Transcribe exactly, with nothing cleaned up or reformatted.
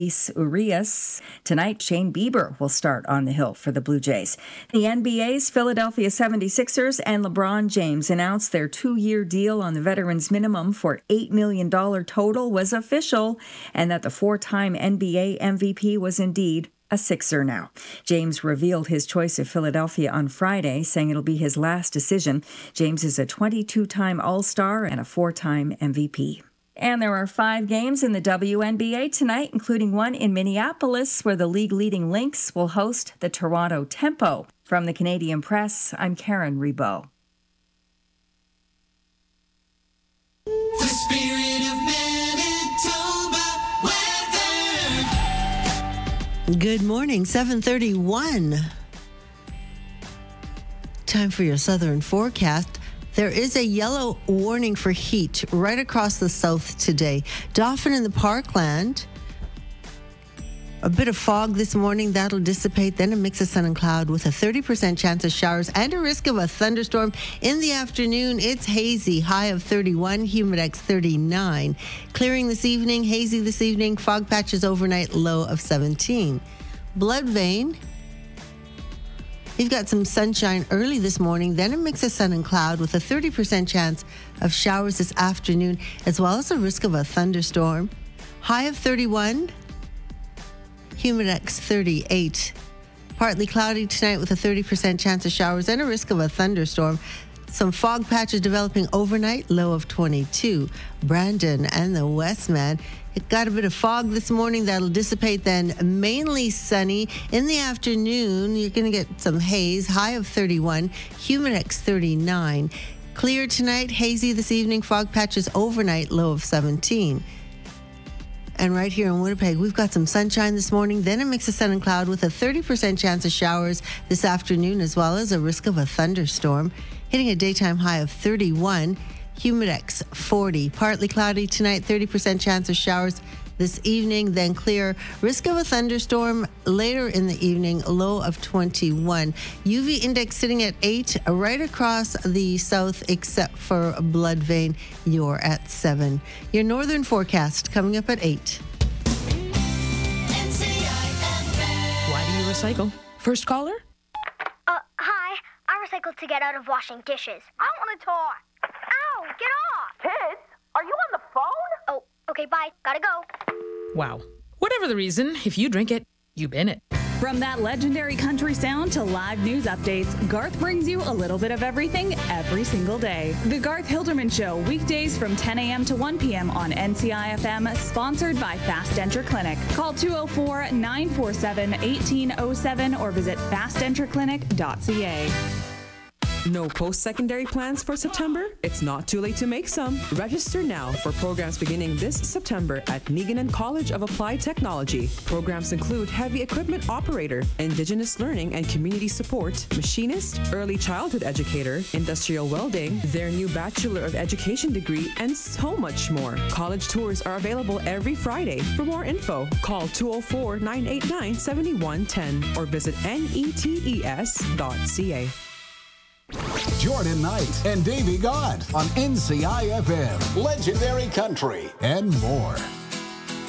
Urias. Tonight, Shane Bieber will start on the hill for the Blue Jays. The N B A's Philadelphia seventy-sixers and LeBron James announced their two-year deal on the veterans minimum for eight million dollars total was official, and that the four-time N B A M V P was indeed a Sixer now. James revealed his choice of Philadelphia on Friday, saying it'll be his last decision. James is a twenty-two-time All-Star and a four-time M V P. And there are five games in the W N B A tonight, including one in Minneapolis, where the league-leading Lynx will host the Toronto Tempo. From the Canadian Press, I'm Karen Rebow. The spirit of Manitoba weather. Good morning, seven thirty-one. Time for your southern forecast. There is a yellow warning for heat right across the south today. Dauphin in the Parkland. A bit of fog this morning, that'll dissipate. Then a mix of sun and cloud with a thirty percent chance of showers and a risk of a thunderstorm. In the afternoon, it's hazy, high of thirty-one, humidex thirty-nine. Clearing this evening, hazy this evening, fog patches overnight, low of seventeen. Bloodvein. You've got some sunshine early this morning, then a mix of sun and cloud with a thirty percent chance of showers this afternoon, as well as a risk of a thunderstorm. High of thirty-one, humidex thirty-eight. Partly cloudy tonight with a thirty percent chance of showers and a risk of a thunderstorm. Some fog patches developing overnight, low of twenty-two. Brandon and the Westman. It got a bit of fog this morning that'll dissipate, then mainly sunny. In the afternoon, you're going to get some haze, high of thirty-one, humidex thirty-nine. Clear tonight, hazy this evening, fog patches overnight, low of seventeen. And right here in Winnipeg, we've got some sunshine this morning, then a mix of sun and cloud with a thirty percent chance of showers this afternoon, as well as a risk of a thunderstorm. Hitting a daytime high of thirty-one, humidex forty. Partly cloudy tonight, thirty percent chance of showers this evening, then clear. Risk of a thunderstorm later in the evening, low of twenty-one. U V index sitting at eight, right across the south, except for Bloodvein, you're at seven. Your northern forecast coming up at eight. Why do you recycle? First caller? Uh, hi. I recycle to get out of washing dishes. I want to talk. Ow, get off. Kids, are you on the phone? Oh, okay, bye. Gotta go. Wow. Whatever the reason, if you drink it, you bin it. From that legendary country sound to live news updates, Garth brings you a little bit of everything every single day. The Garth Hilderman Show, weekdays from ten a.m. to one p.m. on N C I F M, sponsored by Fast Denture Clinic. Call two oh four, nine four seven, one eight oh seven or visit fast denture clinic dot c a. No post-secondary plans for September? It's not too late to make some. Register now for programs beginning this September at Meaganan College of Applied Technology. Programs include heavy equipment operator, indigenous learning and community support, machinist, early childhood educator, industrial welding, their new Bachelor of Education degree, and so much more. College tours are available every Friday. For more info, call two oh four, nine eight nine, seven one one oh or visit netes dot c a. Jordan Knight and Davey God on N C I F M, Legendary Country, and more.